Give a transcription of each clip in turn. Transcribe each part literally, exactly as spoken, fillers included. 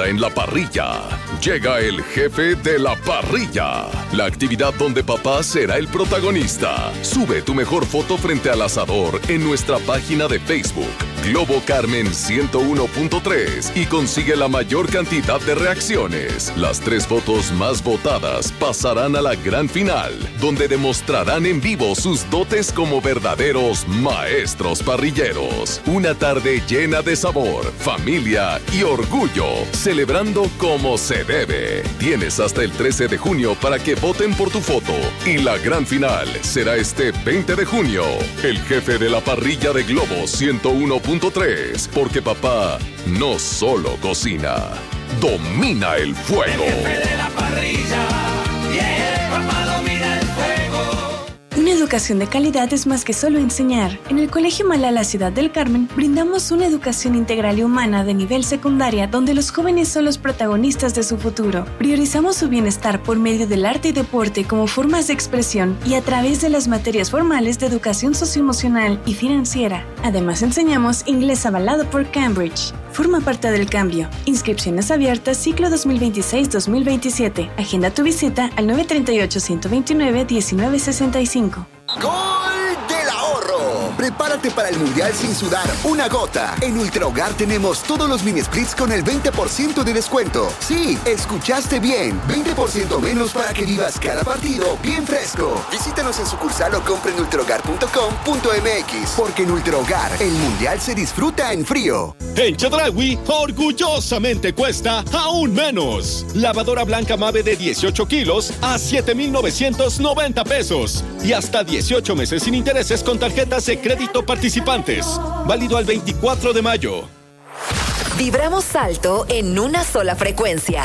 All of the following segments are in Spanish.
en la parrilla. Llega el jefe de la parrilla, la actividad donde papá será el protagonista. Sube tu mejor foto frente al asador en nuestra página de Facebook, Globo Carmen ciento uno punto tres, y consigue la mayor cantidad de reacciones. Las tres fotos más votadas pasarán a la gran final, donde demostrarán en vivo sus dotes como verdaderos maestros parrilleros. Una tarde llena de sabor, familia y orgullo, celebrando como se debe. Tienes hasta el trece de junio para que voten por tu foto, y la gran final será este veinte de junio. El jefe de la parrilla de Globo ciento uno punto tres, porque papá no solo cocina, domina el fuego. El jefe de la parrilla, yeah, papá domina el fuego. Una educación de calidad es más que solo enseñar. En el Colegio Malala Ciudad del Carmen brindamos una educación integral y humana de nivel secundaria donde los jóvenes son los protagonistas de su futuro. Priorizamos su bienestar por medio del arte y deporte como formas de expresión y a través de las materias formales de educación socioemocional y financiera. Además enseñamos inglés avalado por Cambridge. Forma parte del cambio. Inscripciones abiertas ciclo dos mil veintiséis dos mil veintisiete. Agenda tu visita al nueve tres ocho, uno dos nueve, uno nueve seis cinco. ¡Gol del ahorro! Prepárate para el Mundial sin sudar una gota. En Ultra Hogar tenemos todos los mini splits con el veinte por ciento de descuento. Sí, escuchaste bien. veinte por ciento menos para que vivas cada partido bien fresco. Visítanos en sucursal o compre en ultra hogar punto com punto m x. Porque en Ultra Hogar, el Mundial se disfruta en frío. En Chedraui, orgullosamente cuesta aún menos. Lavadora blanca Mave de dieciocho kilos a siete mil novecientos noventa pesos. Y hasta dieciocho meses sin intereses con tarjetas de crédito participantes. Válido al veinticuatro de mayo. Vibramos alto en una sola frecuencia.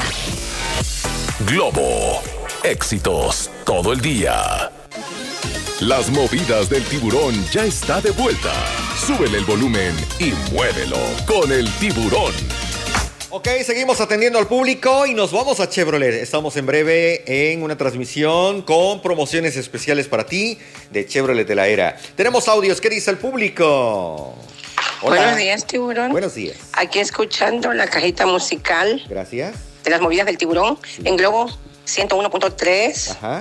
Globo. Éxitos todo el día. Las movidas del tiburón ya está de vuelta. Súbele el volumen y muévelo con el tiburón. Ok, seguimos atendiendo al público y nos vamos a Chevrolet. Estamos en breve en una transmisión con promociones especiales para ti de Chevrolet de la Era. Tenemos audios. ¿Qué dice el público? Hola. Buenos días, tiburón. Buenos días. Aquí escuchando la cajita musical. Gracias. De las movidas del tiburón sí. En Globo ciento uno punto tres. Ajá.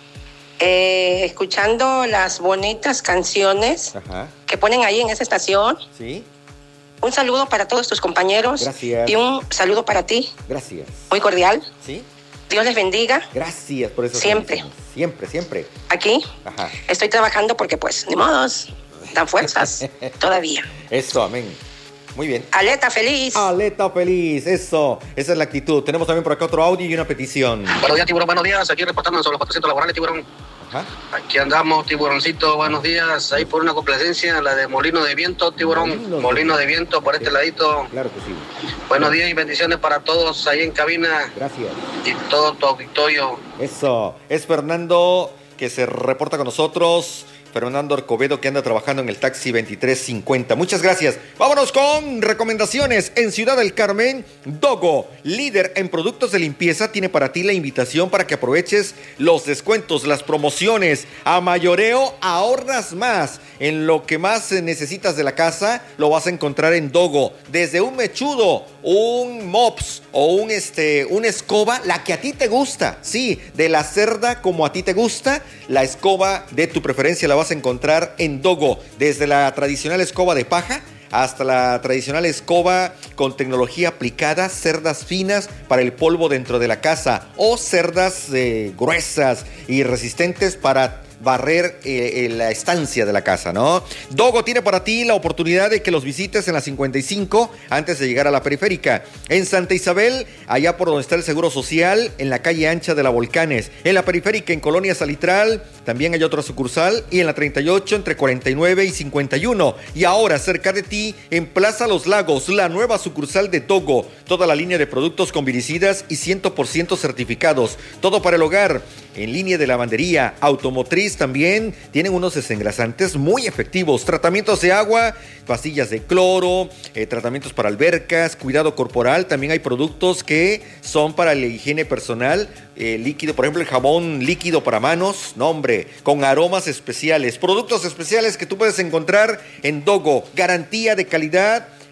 Eh, escuchando las bonitas canciones Ajá. que ponen ahí en esa estación. Sí. Un saludo para todos tus compañeros. Gracias. Y un saludo para ti. Gracias. Muy cordial. Sí. Dios les bendiga. Gracias por eso. Siempre. Siempre, siempre. Aquí. Ajá. Estoy trabajando porque, pues, ni modos, dan fuerzas todavía. Eso, amén. Muy bien. Aleta feliz. Aleta feliz, eso. Esa es la actitud. Tenemos también por acá otro audio y una petición. Buenos días, tiburón. Buenos días. Aquí reportando sobre los cuatrocientos laborales, tiburón. Ajá. Aquí andamos, tiburoncito. Buenos días. Ahí por una complacencia, la de Molino de Viento, tiburón. Molino, Molino de Viento por este ladito. Claro que sí. Buenos días y bendiciones para todos ahí en cabina. Gracias. Y todo tu auditorio. Eso. Es Fernando que se reporta con nosotros. Fernando Arcobedo, que anda trabajando en el taxi veintitrés cincuenta. Muchas gracias. Vámonos con recomendaciones. En Ciudad del Carmen, Dogo, líder en productos de limpieza, tiene para ti la invitación para que aproveches los descuentos, las promociones. A mayoreo, ahorras más. En lo que más necesitas de la casa, lo vas a encontrar en Dogo. Desde un mechudo, un mops o un este, una escoba, la que a ti te gusta. Sí, de la cerda como a ti te gusta, la escoba de tu preferencia la vas a encontrar en Dogo. Desde la tradicional escoba de paja hasta la tradicional escoba con tecnología aplicada, cerdas finas para el polvo dentro de la casa o cerdas eh, gruesas y resistentes para barrer eh, eh, la estancia de la casa, ¿no? Dogo tiene para ti la oportunidad de que los visites en la cincuenta y cinco antes de llegar a la periférica. En Santa Isabel, allá por donde está el Seguro Social, en la calle ancha de la Volcanes. En la periférica, en Colonia Salitral, también hay otra sucursal. Y en la treinta y ocho, entre cuarenta y nueve y cincuenta y uno. Y ahora, cerca de ti, en Plaza Los Lagos, la nueva sucursal de Dogo. Toda la línea de productos con viricidas y cien por ciento certificados. Todo para el hogar. En línea de lavandería, automotriz también, tienen unos desengrasantes muy efectivos. Tratamientos de agua, pastillas de cloro, eh, tratamientos para albercas, cuidado corporal. También hay productos que son para la higiene personal, eh, líquido, por ejemplo, el jabón líquido para manos, no hombre, con aromas especiales. Productos especiales que tú puedes encontrar en Dogo. Garantía de calidad.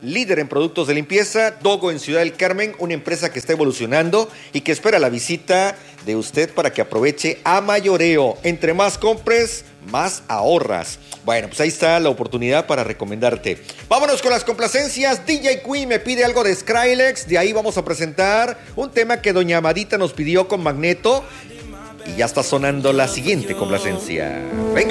líder en productos de limpieza, Dogo en Ciudad del Carmen, una empresa que está evolucionando y que espera la visita de usted para que aproveche a mayoreo. Entre más compres, más ahorras. Bueno, pues ahí está la oportunidad para recomendarte. Vámonos con las complacencias. D J Queen me pide algo de Skrillex. De ahí vamos a presentar un tema que doña Amadita nos pidió con Magneto. Y ya está sonando la siguiente complacencia. Venga.